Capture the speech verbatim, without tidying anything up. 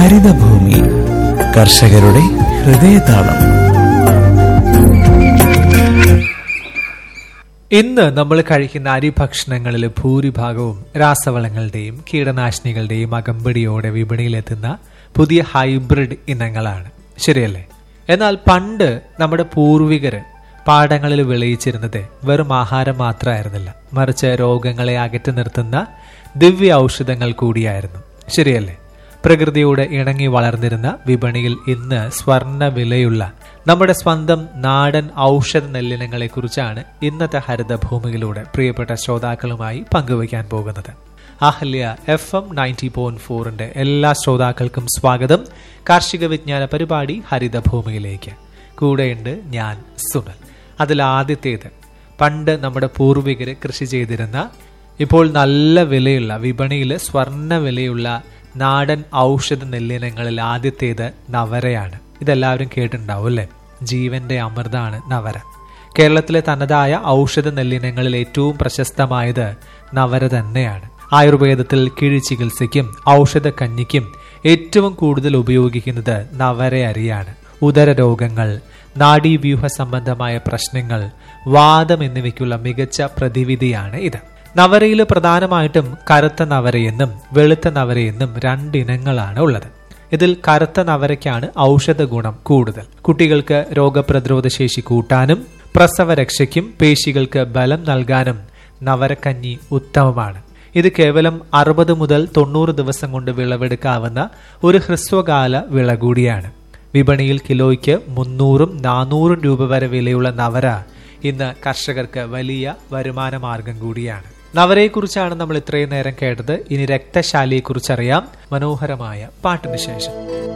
ഹരിതഭൂമി കർഷകരുടെ ഹൃദയതാളം. ഇന്ന് നമ്മൾ കഴിക്കുന്ന അരിഭക്ഷണങ്ങളിൽ ഭൂരിഭാഗവും രാസവളങ്ങളുടെയും കീടനാശിനികളുടെയും അകമ്പടിയോടെ വിപണിയിലെത്തുന്ന പുതിയ ഹൈബ്രിഡ് ഇനങ്ങളാണ്, ശരിയല്ലേ? എന്നാൽ പണ്ട് നമ്മുടെ പൂർവികര് പാടങ്ങളിൽ വിളയിച്ചിരുന്നത് വെറും ആഹാരം മാത്രമായിരുന്നില്ല, മറിച്ച് രോഗങ്ങളെ അകറ്റി നിർത്തുന്ന ദിവ്യ ഔഷധങ്ങൾ കൂടിയായിരുന്നു, ശരിയല്ലേ? പ്രകൃതിയോട് ഇണങ്ങി വളർന്നിരുന്ന വിപണിയിൽ ഇന്ന് സ്വർണ്ണ വിലയുള്ള നമ്മുടെ സ്വന്തം നാടൻ ഔഷധ നെല്ലിനങ്ങളെ കുറിച്ചാണ് ഇന്നത്തെ ഹരിതഭൂമിയിലൂടെ പ്രിയപ്പെട്ട ശ്രോതാക്കളുമായി പങ്കുവയ്ക്കാൻ പോകുന്നത്. Ahalya F M ninety point ഫോറിന്റെ എല്ലാ ശ്രോതാക്കൾക്കും സ്വാഗതം. കാർഷിക വിജ്ഞാന പരിപാടി ഹരിതഭൂമിയിലേക്ക്. കൂടെയുണ്ട് ഞാൻ സുനൽ. അതിൽ ആദ്യത്തേത്, പണ്ട് നമ്മുടെ പൂർവികര് കൃഷി ചെയ്തിരുന്ന, ഇപ്പോൾ നല്ല വിലയുള്ള, വിപണിയിൽ സ്വർണ്ണ വിലയുള്ള നാടൻ ഔഷധ നെല്ലിനങ്ങളിൽ ആദ്യത്തേത് നവരയാണ്. ഇതെല്ലാവരും കേട്ടിട്ടുണ്ടാവും അല്ലേ? ജീവന്റെ അമൃതാണ് നവര. കേരളത്തിലെ തനതായ ഔഷധ നെല്ലിനങ്ങളിൽ ഏറ്റവും പ്രശസ്തമായത് നവര തന്നെയാണ്. ആയുർവേദത്തിൽ കിഴി ചികിത്സയ്ക്കും ഔഷധ കഞ്ഞിക്കും ഏറ്റവും കൂടുതൽ ഉപയോഗിക്കുന്നത് നവര അരിയാണ്. ഉദര രോഗങ്ങൾ, നാഡീവ്യൂഹ സംബന്ധമായ പ്രശ്നങ്ങൾ, വാദം എന്നിവയ്ക്കുള്ള മികച്ച പ്രതിവിധിയാണ് ഇത്. നവരയിൽ പ്രധാനമായിട്ടും കറുത്ത നവരയെന്നും വെളുത്ത നവരയെന്നും രണ്ടിനങ്ങളാണ് ഉള്ളത്. ഇതിൽ കറുത്ത നവരയ്ക്കാണ് ഔഷധ ഗുണം കൂടുതൽ. കുട്ടികൾക്ക് രോഗപ്രതിരോധ ശേഷി കൂട്ടാനും പ്രസവരക്ഷയ്ക്കും പേശികൾക്ക് ബലം നൽകാനും നവരക്കഞ്ഞി ഉത്തമമാണ്. ഇത് കേവലം അറുപത് മുതൽ തൊണ്ണൂറ് ദിവസം കൊണ്ട് വിളവെടുക്കാവുന്ന ഒരു ഹ്രസ്വകാല വിള കൂടിയാണ്. വിപണിയിൽ കിലോയ്ക്ക് മുന്നൂറും നാനൂറും രൂപ വരെ വിലയുള്ള നവര ഇന്ന് കർഷകർക്ക് വലിയ വരുമാന മാർഗം കൂടിയാണ്. നവരയെക്കുറിച്ചാണ് നമ്മൾ ഇത്രയും നേരം കേട്ടത്. ഇനി രക്തശാലിയെക്കുറിച്ചറിയാം മനോഹരമായ പാട്ടിന് ശേഷം.